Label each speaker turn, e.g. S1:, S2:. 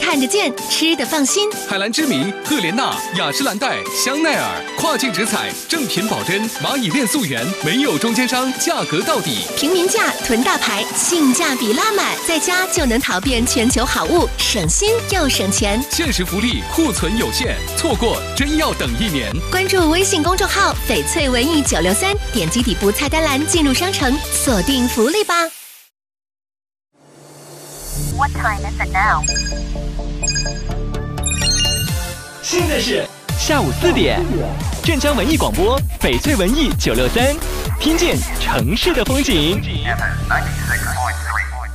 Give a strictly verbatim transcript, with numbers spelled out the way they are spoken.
S1: 看得见，吃得放心。
S2: 海蓝之谜、赫莲娜、雅诗兰黛、香奈儿，跨境直采，正品保真，蚂蚁链溯源，没有中间商，价格到底。
S1: 平民价囤大牌，性价比拉满，在家就能淘遍全球好物，省心又省钱。
S2: 限时福利，库存有限，错过真要等一年。
S1: 关注微信公众号“翡翠文艺九六三”，点击底部菜单栏进入商城，锁定福利吧。
S3: What time is it now?
S4: 现在是下午四点，镇江文艺广播，翡翠文艺九六三，听见城市的风景。